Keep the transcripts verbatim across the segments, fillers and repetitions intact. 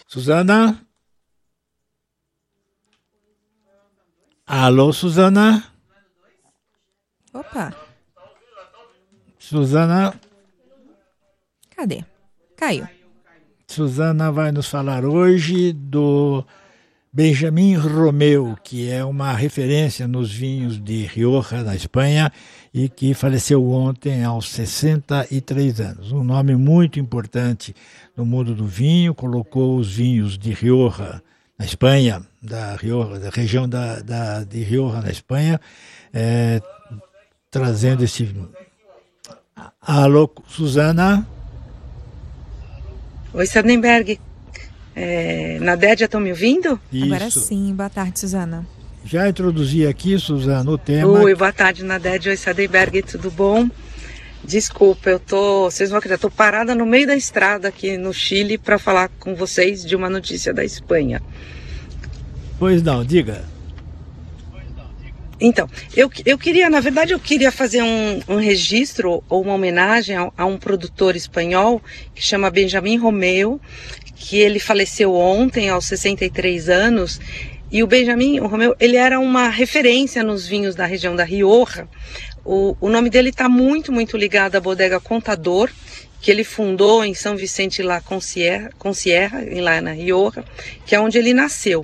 Suzana? Alô, Suzana? Opa. Suzana? Cadê? Caiu. Suzana vai nos falar hoje do Benjamin Romeu, que é uma referência nos vinhos de Rioja, na Espanha, e que faleceu ontem aos sessenta e três anos. Um nome muito importante no mundo do vinho, colocou os vinhos de Rioja, na Espanha, da, Rioja, da região da, da, de Rioja, na Espanha, é, trazendo esse... Alô, Suzana? Oi, Sardenberg. É, Nadédia, estão me ouvindo? Isso. Agora sim. Boa tarde, Suzana. Já introduzi aqui, Suzana, o tema... Oi, boa tarde, Nadédia. Oi, Sardenberg, tudo bom? Desculpa, eu tô... Vocês vão acreditar, eu tô parada no meio da estrada aqui no Chile para falar com vocês de uma notícia da Espanha. Pois não, diga. Então, eu, eu queria, na verdade, eu queria fazer um, um registro ou uma homenagem a, a um produtor espanhol que chama Benjamin Romeu, que ele faleceu ontem aos sessenta e três anos. E o Benjamin Romeu, ele era uma referência nos vinhos da região da Rioja. O, o nome dele está muito, muito ligado à Bodega Contador, que ele fundou em São Vicente La Concierra, Concierra, lá na Rioja, que é onde ele nasceu.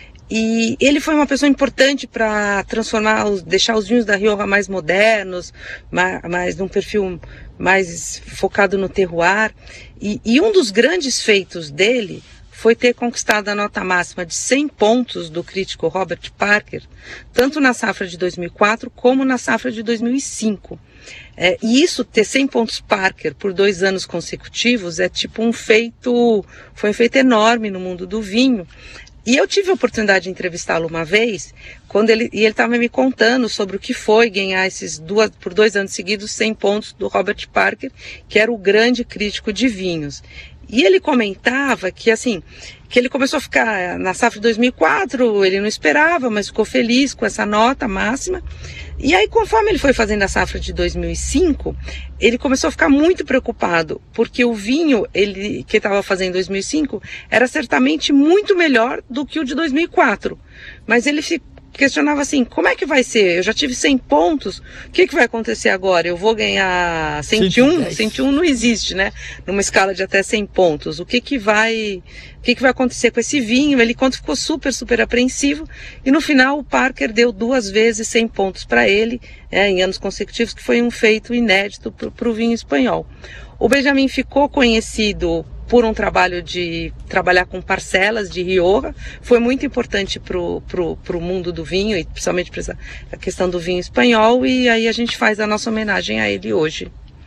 E ele foi uma pessoa importante para transformar, os, deixar os vinhos da Rioja mais modernos, mais, mais num perfil mais focado no terroir. E, e um dos grandes feitos dele foi ter conquistado a nota máxima de cem pontos do crítico Robert Parker, tanto na safra de dois mil e quatro como na safra de dois mil e cinco. É, e isso, ter cem pontos Parker por dois anos consecutivos, é tipo um feito, foi um feito enorme no mundo do vinho. E eu tive a oportunidade de entrevistá-lo uma vez, quando ele, e ele estava me contando sobre o que foi ganhar esses duas, por dois anos seguidos cem pontos do Robert Parker, que era o grande crítico de vinhos. E ele comentava que, assim, que ele começou a ficar na safra de dois mil e quatro, ele não esperava, mas ficou feliz com essa nota máxima. E aí, conforme ele foi fazendo a safra de dois mil e cinco, ele começou a ficar muito preocupado, porque o vinho ele, que estava fazendo em dois mil e cinco era certamente muito melhor do que o de dois mil e quatro. Mas ele ficou questionava assim, como é que vai ser? Eu já tive cem pontos, o que, que vai acontecer agora? Eu vou ganhar cento e um? cento e um não existe, né? Numa escala de até cem pontos. O que que vai, o que que vai acontecer com esse vinho? Ele quando ficou super, super apreensivo e no final o Parker deu duas vezes cem pontos para ele, é, em anos consecutivos, que foi um feito inédito para o vinho espanhol. O Benjamin ficou conhecido por um trabalho de trabalhar com parcelas de Rioja, foi muito importante para o mundo do vinho e principalmente para a questão do vinho espanhol, e aí a gente faz a nossa homenagem a ele hoje.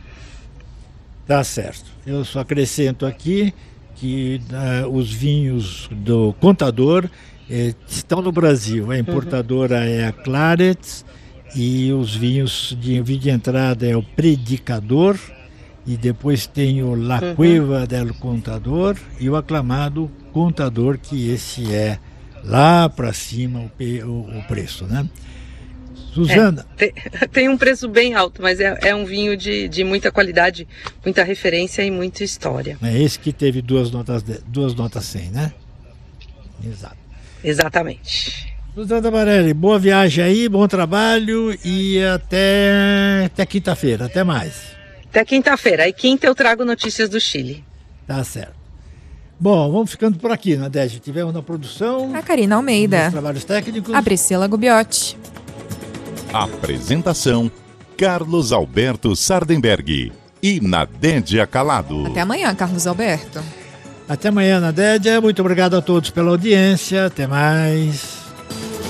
Tá certo. Eu só acrescento aqui que uh, os vinhos do Contador eh, estão no Brasil. A importadora uhum. é a Claret e os vinhos de, vinho de entrada é o Predicador. E depois tem o La Cueva uhum. del Contador e o aclamado Contador, que esse é lá para cima o, o, o preço, né? Suzana. É, tem, tem um preço bem alto, mas é, é um vinho de, de muita qualidade, muita referência e muita história. É esse que teve duas notas, duas notas cem, né? Exato. Exatamente. Suzana Barelli, boa viagem aí, bom trabalho e até, até quinta-feira. Até mais. Até quinta-feira. Aí quinta eu trago notícias do Chile. Tá certo. Bom, vamos ficando por aqui, Nadégia. Tivemos na produção... A Karina Almeida. Trabalhos técnicos. A Priscila Gubiotti. Apresentação, Carlos Alberto Sardenberg e Nadégia Calado. Até amanhã, Carlos Alberto. Até amanhã, Nadégia. Muito obrigado a todos pela audiência. Até mais.